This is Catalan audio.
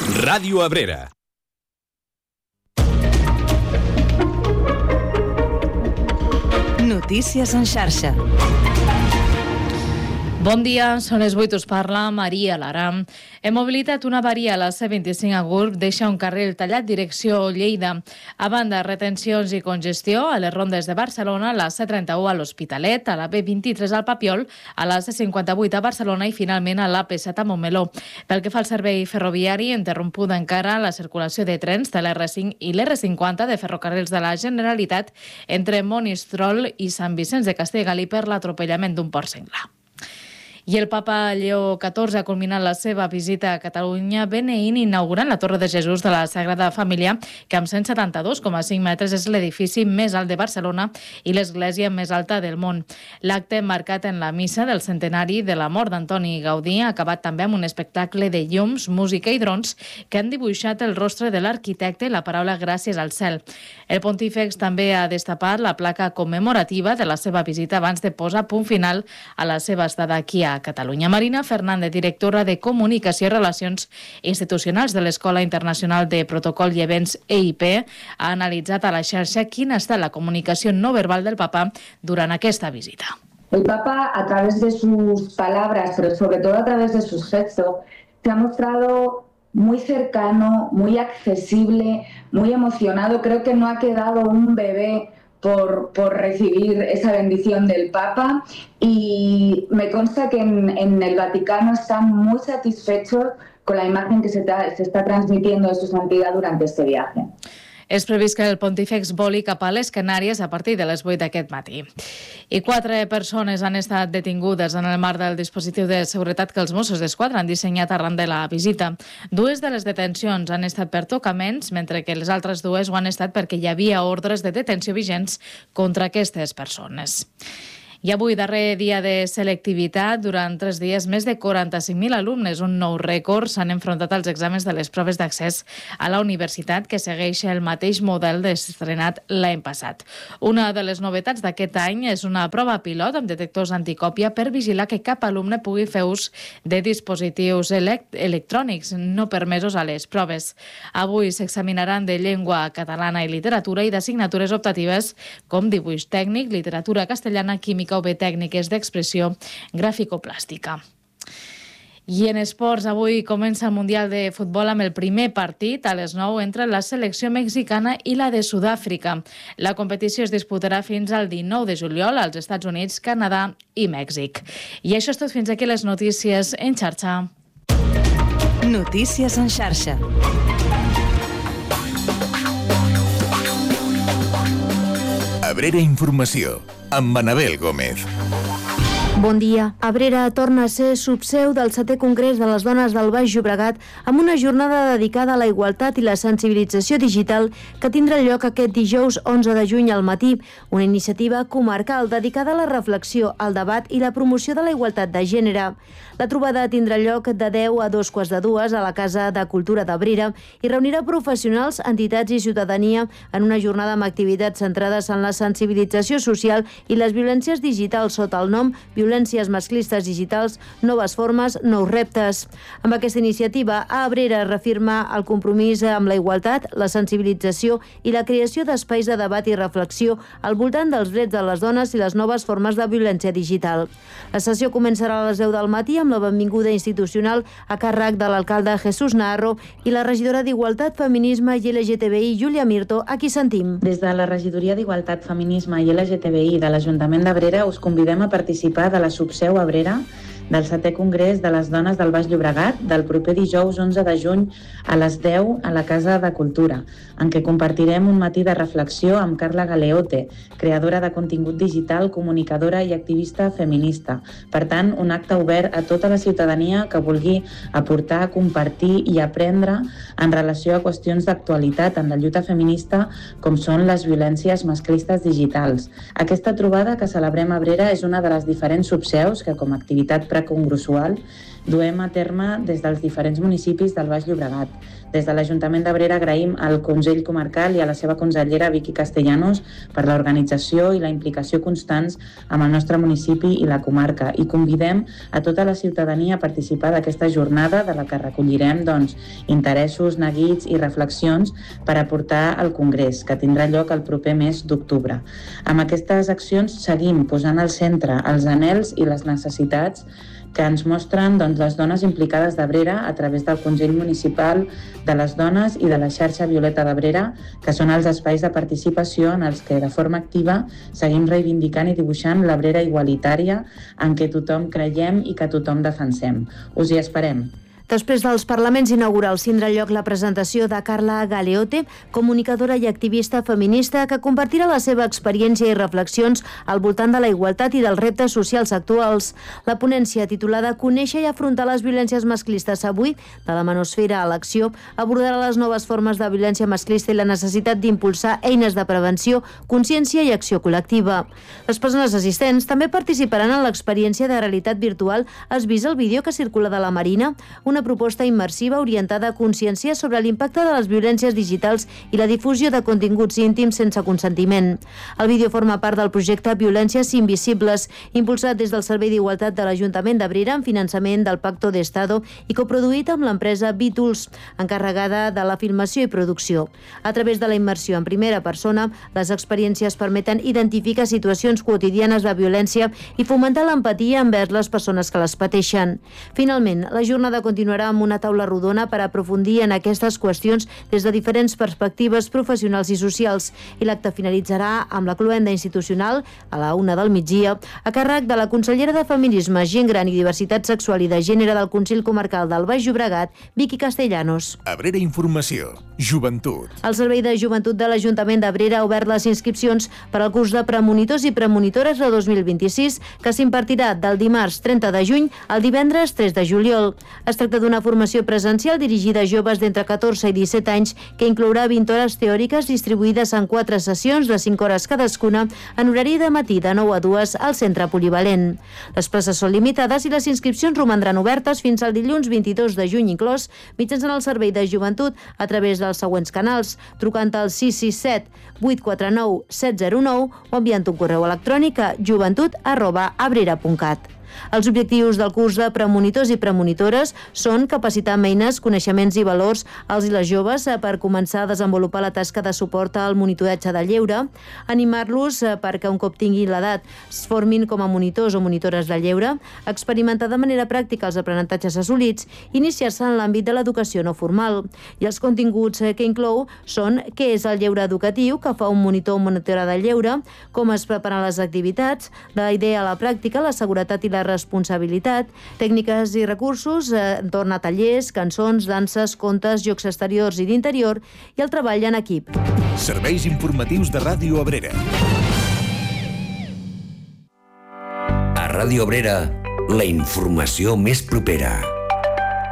Ràdio Abrera. Notícies en xarxa. Bon dia, són les 8, us parla Maria Lara. Hem mobilitat una avaria a la C25 a Gurb, deixa un carril tallat direcció Lleida. A banda, retencions i congestió a les rondes de Barcelona, a la C31 a l'Hospitalet, a la B23 al Papiol, a la C58 a Barcelona i finalment a l'AP7 a Montmeló. Pel que fa al servei ferroviari, interrompuda encara la circulació de trens de l'R5 i l'R50 de ferrocarrils de la Generalitat entre Monistrol i Sant Vicenç de Castellgalí per l'atropellament d'un porc senglar. I el papa Lleó XIV ha culminat la seva visita a Catalunya beneint i inaugurant la Torre de Jesús de la Sagrada Família, que amb 172,5 metres és l'edifici més alt de Barcelona i l'església més alta del món. L'acte marcat en la missa del centenari de la mort d'Antoni Gaudí ha acabat també amb un espectacle de llums, música i drons que han dibuixat el rostre de l'arquitecte i la paraula gràcies al cel. El pontífex també ha destapat la placa commemorativa de la seva visita abans de posar punt final a la seva estada aquí a Catalunya. Marina Fernández, directora de Comunicació i Relacions Institucionals de l'Escola Internacional de Protocol i Events EIP, ha analitzat a la xarxa quina ha estat la comunicació no verbal del papa durant aquesta visita. El Papa, a través de sus palabras, pero sobre todo a través de sus gestos, se ha mostrado muy cercano, muy accesible, muy emocionado. Creo que no ha quedado un bebé por recibir esa bendición del Papa, y me consta que en el Vaticano están muy satisfechos con la imagen que se está transmitiendo de su santidad durante este viaje. És previst que el pontífex voli cap a les Canàries a partir de les 8 d'aquest matí. I 4 persones han estat detingudes en el marc del dispositiu de seguretat que els Mossos d'Esquadra han dissenyat arran de la visita. 2 de les detencions han estat per tocaments, mentre que les altres 2 ho han estat perquè hi havia ordres de detenció vigents contra aquestes persones. I avui, darrer dia de selectivitat, durant 3 dies, més de 45.000 alumnes, un nou rècord, s'han enfrontat als exàmens de les proves d'accés a la universitat, que segueix el mateix model estrenat l'any passat. Una de les novetats d'aquest any és una prova pilot amb detectors anticòpia per vigilar que cap alumne pugui fer ús de dispositius electrònics no permesos a les proves. Avui s'examinaran de llengua catalana i literatura i d'assignatures optatives com dibuix tècnic, literatura castellana, química o bé tècniques d'expressió gràfico-plàstica. I en esports, avui comença el Mundial de Futbol amb el primer partit a les 9 entre la selecció mexicana i la de Sud-àfrica. La competició es disputarà fins al 19 de juliol als Estats Units, Canadà i Mèxic. I això és tot, fins aquí les notícies en xarxa. Notícies en xarxa. Abrera Informació, amb Anabel Gómez. Bon dia. Abrera torna a ser subseu del 7è Congrés de les Dones del Baix Llobregat amb una jornada dedicada a la igualtat i la sensibilització digital que tindrà lloc aquest dijous 11 de juny al matí, una iniciativa comarcal dedicada a la reflexió, al debat i la promoció de la igualtat de gènere. La trobada tindrà lloc de 10 a 2:15 a la Casa de Cultura d'Abrera i reunirà professionals, entitats i ciutadania en una jornada amb activitats centrades en la sensibilització social i les violències digitals sota el nom Violències masclistes digitals, noves formes, nous reptes. Amb aquesta iniciativa, a Abrera reafirma el compromís amb la igualtat, la sensibilització i la creació d'espais de debat i reflexió al voltant dels drets de les dones i les noves formes de violència digital. La sessió començarà a les 10 del matí amb la benvinguda institucional a càrrec de l'alcalde Jesús Naharro i la regidora d'Igualtat, Feminisme i LGTBI, Júlia Mirto, a qui sentim. Des de la regidoria d'Igualtat, Feminisme i LGTBI de l'Ajuntament d'Abrera us convidem a participar de la subseu Abrera del 7è Congrés de les Dones del Baix Llobregat del proper dijous 11 de juny a les 10 a la Casa de Cultura, en què compartirem un matí de reflexió amb Carla Galeote, creadora de contingut digital, comunicadora i activista feminista. Per tant, un acte obert a tota la ciutadania que vulgui aportar, compartir i aprendre en relació a qüestions d'actualitat en la lluita feminista com són les violències masclistes digitals. Aquesta trobada que celebrem a Abrera és una de les diferents subseus que, com a activitat precongressual, duem a terme des dels diferents municipis del Baix Llobregat. Des de l'Ajuntament d'Abrera agraïm al Consell Comarcal i a la seva consellera Vicky Castellanos per l'organització i la implicació constants amb el nostre municipi i la comarca, i convidem a tota la ciutadania a participar d'aquesta jornada de la que recollirem interessos, neguits i reflexions per aportar al Congrés, que tindrà lloc el proper mes d'octubre. Amb aquestes accions seguim posant al centre els anhels i les necessitats que ens mostren les dones implicades d'Abrera a través del Consell Municipal de les Dones i de la xarxa Violeta d'Abrera, que són els espais de participació en els que de forma activa seguim reivindicant i dibuixant l'Abrera igualitària en què tothom creiem i que tothom defensem. Us hi esperem. Després dels parlaments inaugurals tindrà lloc la presentació de Carla Galeote, comunicadora i activista feminista que compartirà la seva experiència i reflexions al voltant de la igualtat i dels reptes socials actuals. La ponència, titulada Conèixer i afrontar les violències masclistes avui, de la manosfera a l'acció, abordarà les noves formes de violència masclista i la necessitat d'impulsar eines de prevenció, consciència i acció col·lectiva. Les persones assistents també participaran en l'experiència de realitat virtual Has vist el vídeo que circula de la Marina? Una proposta immersiva orientada a conscienciar sobre l'impacte de les violències digitals i la difusió de continguts íntims sense consentiment. El vídeo forma part del projecte Violències Invisibles, impulsat des del Servei d'Igualtat de l'Ajuntament d'Abrera en finançament del Pacto de Estado i coproduït amb l'empresa B-Tools, encarregada de la filmació i producció. A través de la immersió en primera persona, les experiències permeten identificar situacions quotidianes de violència i fomentar l'empatia envers les persones que les pateixen. Finalment, la jornada continua amb una taula rodona per aprofundir en aquestes qüestions des de diferents perspectives professionals i socials, i l'acte finalitzarà amb la cloenda institucional a la 1 del migdia a càrrec de la consellera de Feminisme, Gent Gran i Diversitat Sexual i de Gènere del Consell Comarcal del Baix Llobregat, Vicky Castellanos. Abrera Informació. Joventut. El Servei de Joventut de l'Ajuntament d'Abrera ha obert les inscripcions per al curs de premonitors i premonitores de 2026, que s'impartirà del dimarts 30 de juny al divendres 3 de juliol. Es tracta d'una formació presencial dirigida a joves d'entre 14 i 17 anys que inclourà 20 hores teòriques distribuïdes en 4 sessions de 5 hores cadascuna en horari de matí de 9 a 2 al centre polivalent. Les places són limitades i les inscripcions romandran obertes fins al dilluns 22 de juny inclòs, mitjançant el Servei de Joventut a través dels següents canals, trucant al 667 849 709 o enviant un correu electrònic a joventut@abrera.cat. Els objectius del curs de premonitors i premonitores són capacitar amb eines, coneixements i valors als i les joves per començar a desenvolupar la tasca de suport al monitoratge de lleure, animar-los perquè un cop tinguin l'edat es formin com a monitors o monitores de lleure, experimentar de manera pràctica els aprenentatges assolits, iniciar-se en l'àmbit de l'educació no formal. I els continguts que inclou són què és el lleure educatiu que fa un monitor o monitora de lleure, com es preparen les activitats, la idea a la pràctica, la seguretat i la responsabilitat, tècniques i recursos entorn a tallers, cançons, danses, contes, jocs exteriors i d'interior i el treball en equip. Serveis informatius de Ràdio Abrera. A Ràdio Abrera, la informació més propera.